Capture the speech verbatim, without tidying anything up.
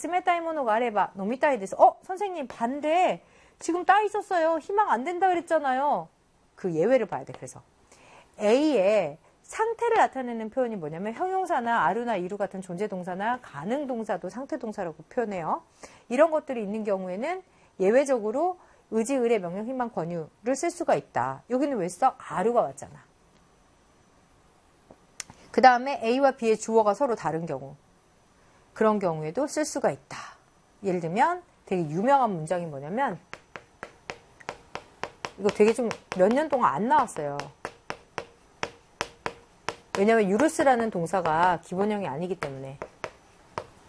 츠메타이ものがあれば飲みたいです. 어, 선생님 반대. 지금 따 있었어요. 희망 안 된다 그랬잖아요. 그 예외를 봐야 돼. 그래서 A의 상태를 나타내는 표현이 뭐냐면 형용사나 아루나 이루 같은 존재 동사나 가능 동사도 상태 동사라고 표현해요. 이런 것들이 있는 경우에는 예외적으로 의지, 의뢰, 명령, 희망, 권유를 쓸 수가 있다. 여기는 왜 써? 아루가 왔잖아. 그 다음에 A와 B의 주어가 서로 다른 경우. 그런 경우에도 쓸 수가 있다. 예를 들면 되게 유명한 문장이 뭐냐면 이거 되게 좀 몇 년 동안 안 나왔어요. 왜냐면 유루스라는 동사가 기본형이 아니기 때문에.